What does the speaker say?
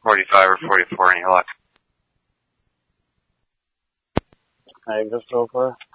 45 or 44 any luck. I just over.